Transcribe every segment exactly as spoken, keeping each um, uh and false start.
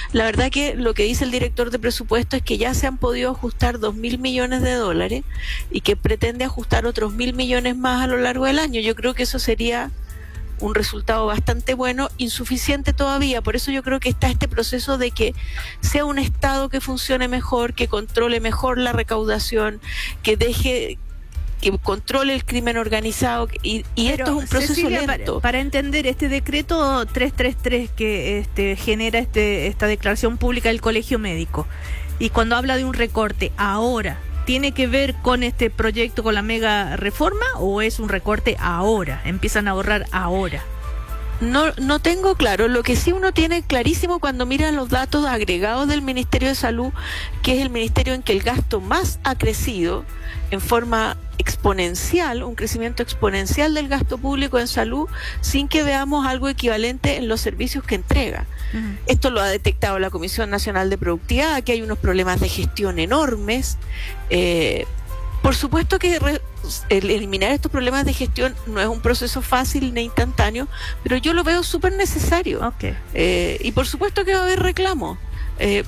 la verdad que lo que dice el director de presupuesto es que ya se han podido ajustar dos mil millones de dólares y que pretende ajustar otros mil millones más a lo largo del año. Yo creo que eso sería un resultado bastante bueno, insuficiente todavía. Por eso yo creo que está este proceso de que sea un Estado que funcione mejor, que controle mejor la recaudación, que deje... que controle el crimen organizado y, y esto es un proceso Cecilia, lento. Para, para entender este decreto trescientos treinta y tres que este, genera este, esta declaración pública del Colegio Médico, y cuando habla de un recorte ahora, ¿tiene que ver con este proyecto, con la mega reforma, o es un recorte ahora? ¿Empiezan a ahorrar ahora? No, no tengo claro. Lo que sí uno tiene clarísimo cuando mira los datos agregados del Ministerio de Salud, que es el ministerio en que el gasto más ha crecido en forma exponencial, un crecimiento exponencial del gasto público en salud, sin que veamos algo equivalente en los servicios que entrega. Uh-huh. Esto lo ha detectado la Comisión Nacional de Productividad, que hay unos problemas de gestión enormes. Eh, por supuesto que re, el eliminar estos problemas de gestión no es un proceso fácil ni instantáneo, pero yo lo veo súper necesario. Okay. Eh, y por supuesto que va a haber reclamos. Eh,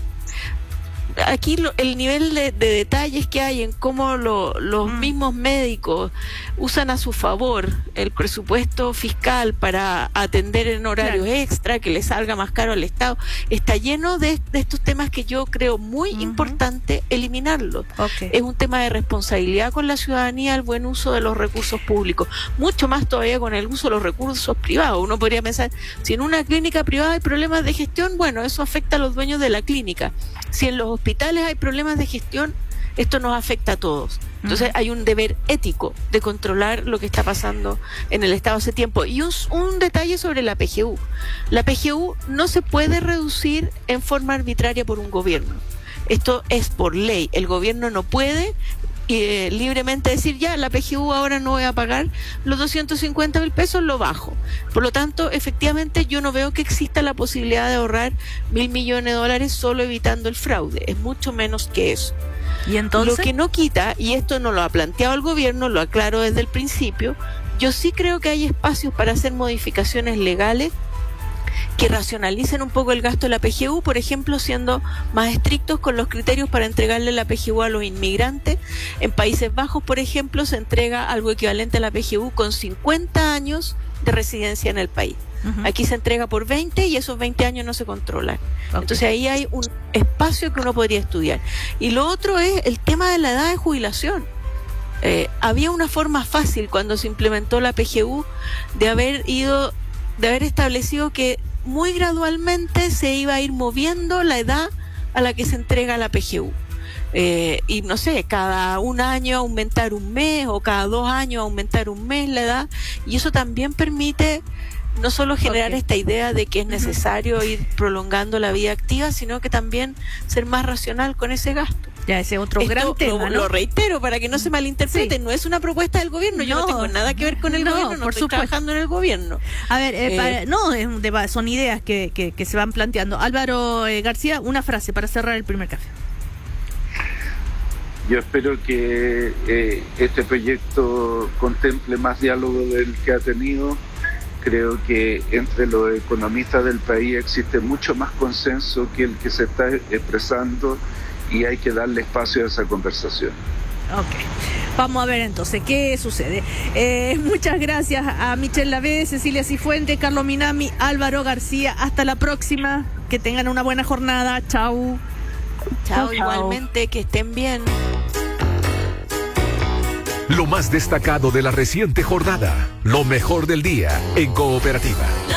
Aquí lo, el nivel de, de detalles que hay en cómo lo, los mm. mismos médicos usan a su favor el presupuesto fiscal para atender en horarios claro. extra, que le salga más caro al Estado, está lleno de, de estos temas que yo creo muy uh-huh. importante eliminarlos. Okay. Es un tema de responsabilidad con la ciudadanía, el buen uso de los recursos públicos, mucho más todavía con el uso de los recursos privados. Uno podría pensar, si en una clínica privada hay problemas de gestión, bueno, eso afecta a los dueños de la clínica. Si en los hospitales hay problemas de gestión, esto nos afecta a todos. Entonces uh-huh. hay un deber ético de controlar lo que está pasando en el Estado hace tiempo. Y un, un detalle sobre la P G U. La P G U no se puede reducir en forma arbitraria por un gobierno. Esto es por ley. El gobierno no puede eh, libremente decir, ya, la P G U ahora no voy a pagar los doscientos cincuenta mil pesos, lo bajo. Por lo tanto, efectivamente, yo no veo que exista la posibilidad de ahorrar mil millones de dólares solo evitando el fraude. Es mucho menos que eso. ¿Y entonces? Lo que no quita, y esto no lo ha planteado el gobierno, lo aclaro desde el principio, yo sí creo que hay espacios para hacer modificaciones legales que racionalicen un poco el gasto de la P G U, por ejemplo, siendo más estrictos con los criterios para entregarle la P G U a los inmigrantes. En Países Bajos, por ejemplo, se entrega algo equivalente a la P G U con cincuenta años de residencia en el país. Uh-huh. Aquí se entrega por veinte y esos veinte años no se controlan. Okay. Entonces ahí hay un espacio que uno podría estudiar. Y lo otro es el tema de la edad de jubilación. Eh, había una forma fácil cuando se implementó la P G U de haber ido, de haber establecido que muy gradualmente se iba a ir moviendo la edad a la que se entrega la P G U. Eh, y no sé, cada un año aumentar un mes o cada dos años aumentar un mes la edad, y eso también permite no solo generar okay. esta idea de que es necesario uh-huh. ir prolongando la vida activa, sino que también ser más racional con ese gasto. Ya, ese otro Esto gran tema, lo, ¿no? lo reitero para que no se malinterprete, sí. no es una propuesta del gobierno, yo no, no tengo nada que ver con el no, gobierno, no por estoy supuesto. trabajando en el gobierno. A ver, eh, eh, para, no, es un debate, son ideas que, que, que se van planteando. Álvaro eh, García, una frase para cerrar el primer café. Yo espero que eh, este proyecto contemple más diálogo del que ha tenido. Creo que entre los economistas del país existe mucho más consenso que el que se está expresando y hay que darle espacio a esa conversación. Ok, vamos a ver entonces qué sucede. Eh, muchas gracias a Michelle Lavé, Cecilia Cifuentes, Carlos Minami, Álvaro García. Hasta la próxima. Que tengan una buena jornada. Chau. Chao, chao, igualmente, que estén bien. Lo más destacado de la reciente jornada, lo mejor del día en Cooperativa.